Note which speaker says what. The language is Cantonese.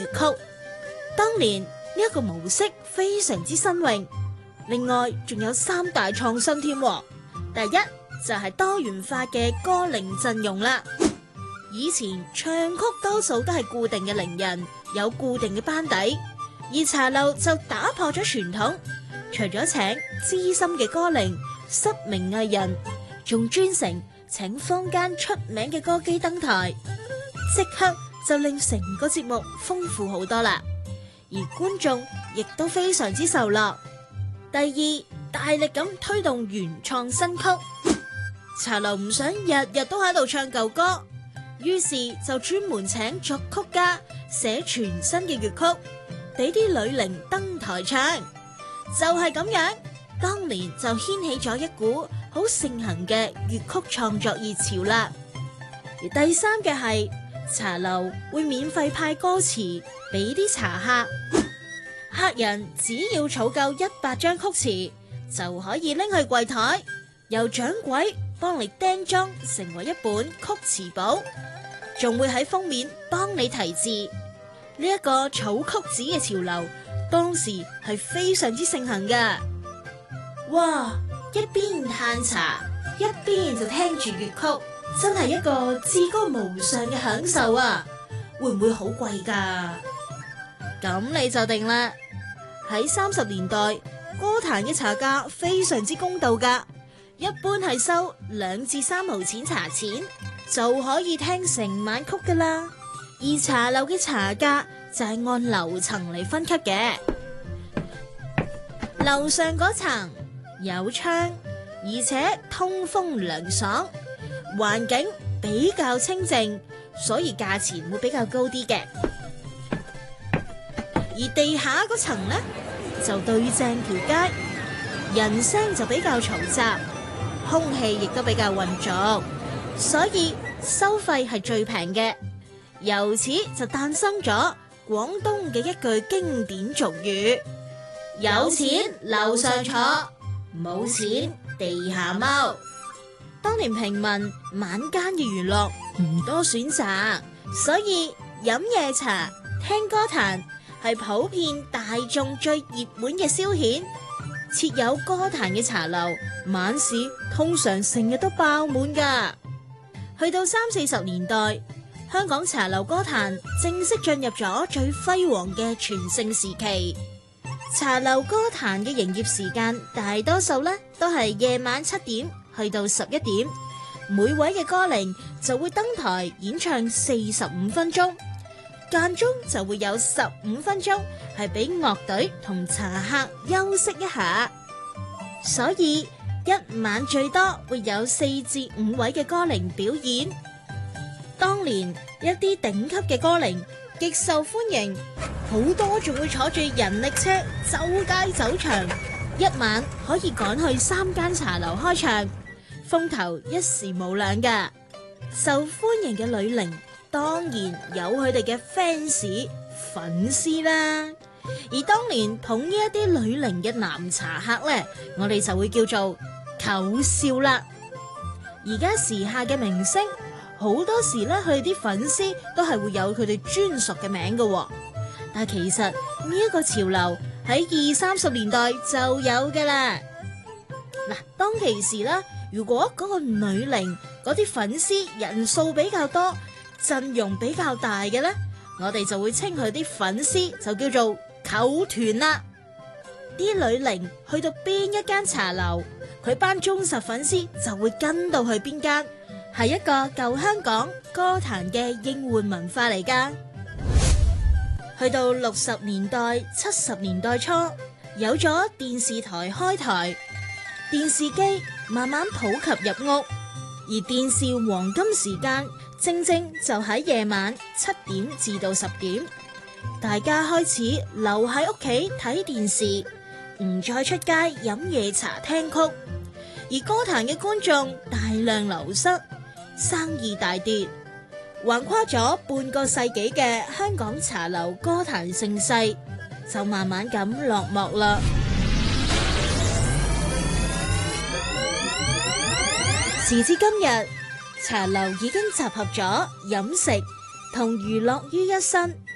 Speaker 1: 曲。當年呢一個模式非常之新穎，另外仲有3大創新添。第一就係多元化嘅歌伶陣容啦。以前唱曲多數都係固定嘅伶人，有固定嘅班底，而茶樓就打破咗傳統，除咗請資深嘅歌伶、失明藝人，仲專程請坊間出名嘅歌姬登台，即刻就令成個節目豐富好多啦，而觀眾亦都非常之受落。第二，大力咁推動原創新曲，茶樓唔想日日都喺度唱舊歌，於是就專門請作曲家寫全新嘅粵曲，俾啲女伶登台唱。就係咁樣，當年就掀起咗一股好盛行嘅粵曲創作熱潮啦。而第三嘅係茶樓會免費派歌詞俾啲茶客，客人只要儲夠100張曲詞就可以拎去櫃台，由掌櫃幫你釘裝成為一本曲詞簿，仲會喺封面幫你題字。呢一個儲曲子嘅潮流，當時係非常之盛行噶。哇！一邊嘆茶，一邊就聽住粵曲，真係一個至高無上嘅享受啊！會唔會好貴噶？咁你就定啦。喺30年代，歌壇嘅茶價非常之公道噶，一般係收2至3毫錢茶錢，就可以聽成晚曲噶啦。而茶樓嘅茶價就係按樓層嚟分級嘅，樓上嗰層有窗，而且通風涼爽，環境比較清靜，所以價錢會比較高啲嘅。而地下嗰層呢，就對正條街，人聲就比較嘈雜，空氣亦都比較混濁，所以收費係最平嘅。由此就誕生咗廣東嘅一句經典俗語：有錢樓上坐，冇錢地下踎。當年平民晚間嘅娛樂唔多選擇，所以飲夜茶、聽歌壇係普遍大眾最熱門嘅消遣。設有歌壇嘅茶樓，晚市通常成日都爆滿㗎。去到30-40年代，香港茶樓歌壇正式進入咗最輝煌嘅全盛時期。茶樓歌壇嘅營業時間大多數呢都係夜晚7點去到11點，每位嘅歌伶就會登台演唱45分鐘，間中就會有15分鐘係俾樂隊同茶客休息一下，所以一晚最多會有4至5位嘅歌伶表演。當年一啲頂級嘅歌伶極受歡迎，好多仲會坐住人力車周街走場，一晚可以趕去3間茶樓開唱，風頭一時無兩噶。受歡迎嘅女伶當然有佢哋嘅 fans 粉絲啦，而當年捧呢一啲女伶嘅男茶客呢，我哋就會叫做舅少啦。而家時下嘅明星，好多時咧，佢哋啲粉絲都係會有佢哋專屬嘅名嘅，但係其實呢一個潮流喺20-30年代就有噶啦。嗱，當其時啦，如果嗰個女伶嗰啲粉絲人數比較多，陣容比較大嘅咧，我哋就會稱佢啲粉絲就叫做舅團啦。啲女伶去到邊一間茶樓，佢班忠實粉絲就會跟到去邊間。係一個舊香港歌壇嘅應援文化嚟噶。去到60年代、70年代初，有咗電視台開台，電視機慢慢普及入屋，而電視黃金時間正正就喺夜晚7點至到10點，大家開始留喺屋企睇電視，唔再出街飲夜茶聽曲，而歌壇嘅觀眾大量流失，生意大跌，橫跨咗半個世紀嘅香港茶樓歌壇盛世就慢慢咁落幕啦。時至今日，茶樓已經集合咗飲食同娛樂於一身。